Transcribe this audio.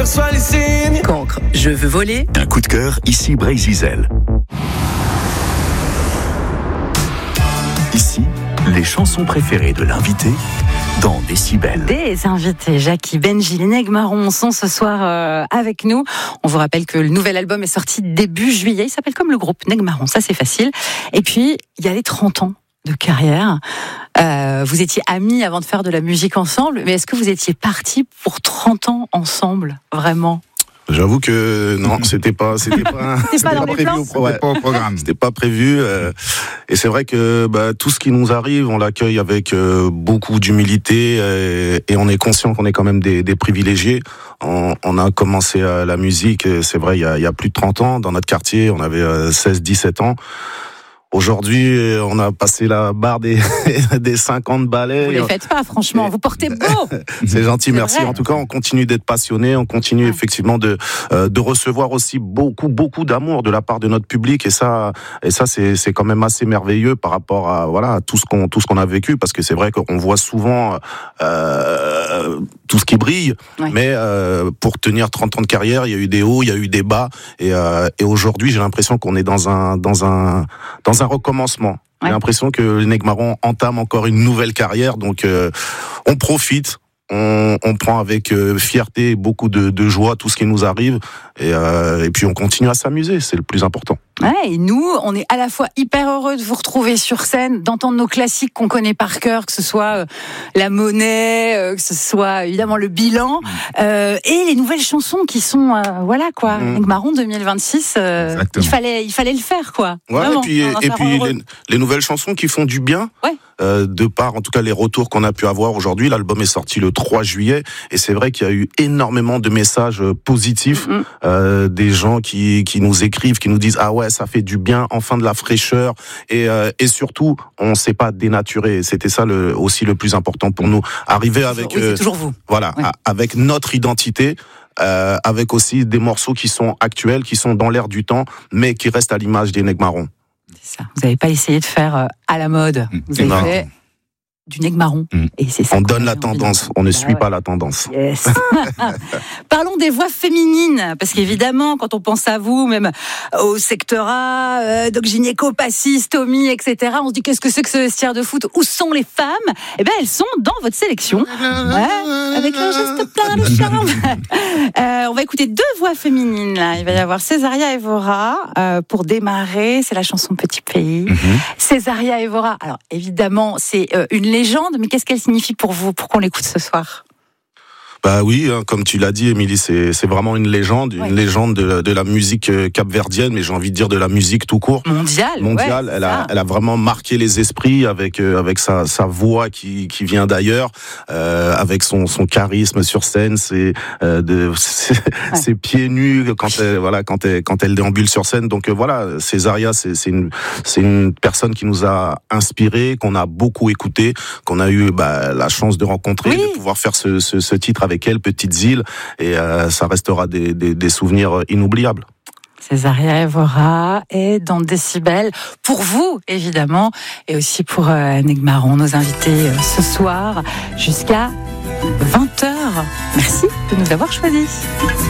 reçois les signes. Cancre, je veux voler. Un coup de cœur, ici Brésil. Ici, les chansons préférées de l'invité dans Décibel. Des invités, Jackie, Benji, les Nègres Marrons sont ce soir avec nous. On vous rappelle que le nouvel album est sorti début juillet. Il s'appelle comme le groupe Nègres Marrons, ça c'est facile. Et puis, il y a les 30 ans de carrière. Vous étiez amis avant de faire de la musique ensemble, mais est-ce que vous étiez partis pour 30 ans ensemble, vraiment ? J'avoue que non, c'était pas prévu au programme. C'était pas prévu. Et c'est vrai que tout ce qui nous arrive, on l'accueille avec beaucoup d'humilité et on est conscient qu'on est quand même des privilégiés. On a commencé la musique, c'est vrai, il y a plus de 30 ans. Dans notre quartier, on avait 16-17 ans. Aujourd'hui, on a passé la barre des 50 ballets. Vous les faites pas, franchement. Vous portez beau. C'est gentil, merci. Vrai. En tout cas, on continue d'être passionnés. On continue effectivement de recevoir aussi beaucoup d'amour de la part de notre public. Et ça, c'est quand même assez merveilleux par rapport à tout ce qu'on a vécu. Parce que c'est vrai qu'on voit souvent tout ce qui brille. Oui. Mais pour tenir 30 ans de carrière, il y a eu des hauts, il y a eu des bas. Et aujourd'hui, j'ai l'impression qu'on est dans un recommencement. J'ai l'impression que les Nègres Marrons entament encore une nouvelle carrière, donc on profite, on prend avec fierté et beaucoup de joie tout ce qui nous arrive, et puis on continue à s'amuser, c'est le plus important. Ouais, et nous, on est à la fois hyper heureux de vous retrouver sur scène, d'entendre nos classiques qu'on connaît par cœur, que ce soit La Monnaie, que ce soit évidemment Le Bilan, et les nouvelles chansons qui sont, voilà quoi, Nègres Marrons 2026, il fallait le faire quoi. Ouais, vraiment, et puis les nouvelles chansons qui font du bien. Ouais. De par en tout cas les retours qu'on a pu avoir aujourd'hui. L'album est sorti le 3 juillet et c'est vrai qu'il y a eu énormément de messages positifs, des gens qui nous écrivent, qui nous disent ah ouais, ça fait du bien, enfin de la fraîcheur, et surtout on s'est pas dénaturé. C'était ça aussi le plus important pour nous, arriver avec c'est toujours vous. Voilà, avec notre identité. Avec aussi des morceaux qui sont actuels, qui sont dans l'air du temps, mais qui restent à l'image des Nègres Marrons. C'est ça. Vous n'avez pas essayé de faire à la mode. Vous avez fait du Nègre Marron. Et c'est ça. On donne la tendance, on ne suit pas la tendance. Yes. Parlons des voix féminines, parce qu'évidemment, quand on pense à vous, même au secteur A, Doc Gynéco, Passis, Tommy, etc., on se dit qu'est-ce que c'est que ce vestiaire de foot ? Où sont les femmes ? Eh bien, elles sont dans votre sélection. Avec leur geste plein de charme. On va écouter 2 voix féminines, là. Il va y avoir Césaria Évora, pour démarrer, c'est la chanson Petit Pays. Césaria Évora, alors évidemment, c'est une légende, mais qu'est-ce qu'elle signifie pour vous, pour qu'on l'écoute ce soir ? Bah oui, comme tu l'as dit, Émilie, c'est vraiment une légende de la musique capverdienne, mais j'ai envie de dire de la musique tout court. Mondiale. Elle a vraiment marqué les esprits avec sa voix qui vient d'ailleurs, avec son charisme sur scène, ses pieds nus quand elle déambule sur scène. Donc voilà, Césaria, c'est une personne qui nous a inspiré, qu'on a beaucoup écouté, qu'on a eu la chance de rencontrer, de pouvoir faire ce titre avec elle, Petites îles, et ça restera des souvenirs inoubliables. Césaria Évora est dans Décibel, pour vous évidemment, et aussi pour Nègres Marrons, nos invités ce soir, jusqu'à 20h. Merci de nous avoir choisis.